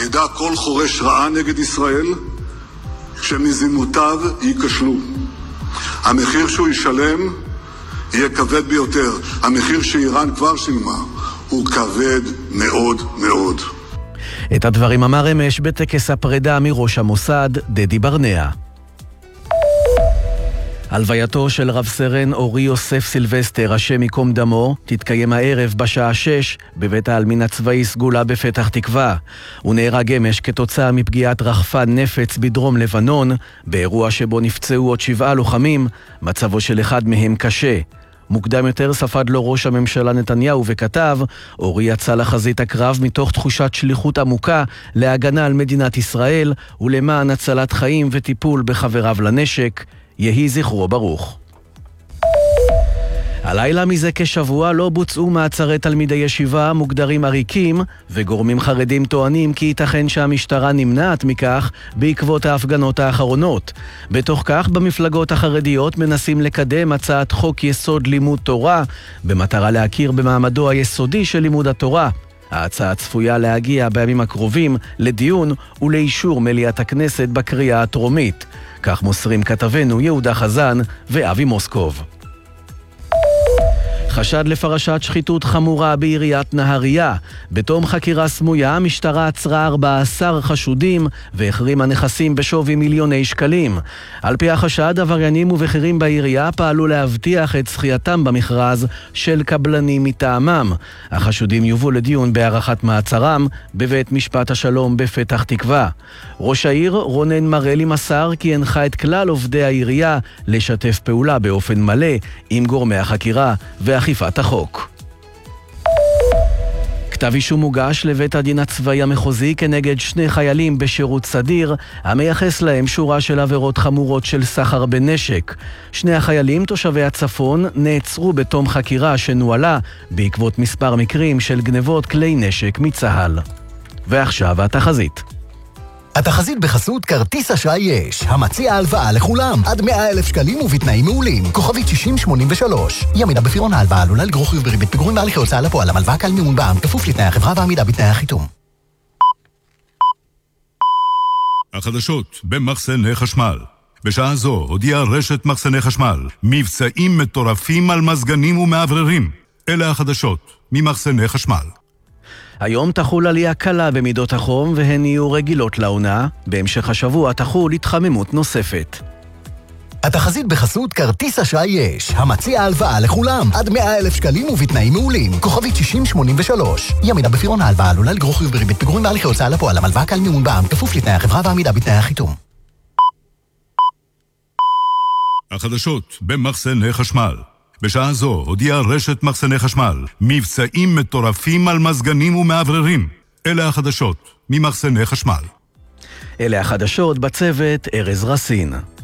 ידע כל חורש רעה נגד ישראל שמזימותיו ייכשלו. המחיר שהוא ישלם יהיה כבד ביותר. המחיר שאיראן כבר שילמה הוא כבד מאוד מאוד. את הדברים אמר אמש בטקס הפרידה מראש המוסד דדי ברנע. הלווייתו של רב סרן אורי יוסף סילבסטר, השם ייקום דמו, תתקיים הערב בשעה 6 בבית העלמין הצבאי סגולה בפתח תקווה. הוא נהרג אמש כתוצאה מפגיעת רחפן נפץ בדרום לבנון, באירוע שבו נפצעו עוד 7 לוחמים, מצבו של אחד מהם קשה. מוקדם יותר ספד לו ראש הממשלה נתניהו וכתב, אורי יצא לחזית הקרב מתוך תחושת שליחות עמוקה להגנה על מדינת ישראל ולמען הצלת חיים וטיפול בחבריו לנשק. יהי זכרו ברוך. הלילה מזה כשבוע לא בוצעו מעצרי תלמידי ישיבה מוגדרים עריקים, וגורמים חרדים טוענים כי ייתכן שהמשטרה נמנעת מכך בעקבות ההפגנות האחרונות. בתוך כך במפלגות החרדיות מנסים לקדם הצעת חוק יסוד לימוד תורה, במטרה להכיר במעמדו היסודי של לימוד התורה. ההצעה צפויה להגיע בימים הקרובים לדיון ולאישור מליאת הכנסת בקריאה הטרומית. כך מוסרים כתבנו יהודה חזן ואבי מוסקוב. חשד לפרשת שחיתות חמורה בעיריית נהריה. בתום חקירה סמויה, המשטרה עצרה 14 חשודים והחרימה נכסים בשווי מיליוני שקלים. על פי החשד, עבריינים ובכירים בעירייה פעלו להבטיח את זכייתם במכרז של קבלנים מטעמם. החשודים יובאו לדיון בהארכת מעצרם בבית משפט השלום בפתח תקווה. ראש העיר רונן מרלי מסר כי הנחה את כלל עובדי העירייה לשתף פעולה באופן מלא עם גורמי החקירה ואכיפת החוק. כתב אישום מוגש לבית הדין הצבאי המחוזי כנגד 2 חיילים בשירות סדיר, המייחס להם שורה של עבירות חמורות של סחר בנשק. 2 החיילים תושבי הצפון נעצרו בתום חקירה שנוהלה בעקבות מספר מקרים של גנבות כלי נשק מצה"ל. ועכשיו התחזית. התחזית בחסות כרטיס אשראי יש, המציע הלוואה לכולם, עד 100,000 שקלים ובתנאים מעולים. כוכבית 6083. ימידה בפירעון ההלוואה עלולה לגרור חיוב בריבית פיגורים בהליכי הוצאה לפועל. המלוואה כלל מימון בע"מ, כפוף לתנאי החברה ועמידה בתנאי החיתום. החדשות במחסני חשמל. בשעה זו הודיעה רשת מחסני חשמל מבצעים מטורפים על מזגנים ומעבררים. אלה החדשות ממחסני חשמל. היום תחול עלייה קלה במידות החום והן יהיו רגילות לעונה. בהמשך השבוע תחול התחממות נוספת. התחזית בחסות כרטיס אשראי יש, המציע הלוואה לכולם, עד 100,000 שקלים ובתנאים מעולים. כוכבית 6083. ימידה בפירעון ההלוואה עלולה לגרור חיוב בריבית פיגורים בהליכי הוצאה לפועל. המלוואה כלל מימון בע"מ, כפוף לתנאי החברה ועמידה בתנאי החיתום. החדשות במחסני חשמל. בשעה זו הודיעה רשת מחסני חשמל מבצעים מטורפים על מזגנים ומעבררים. אלה החדשות ממחסני חשמל. אלה החדשות בצוות ארז רסין.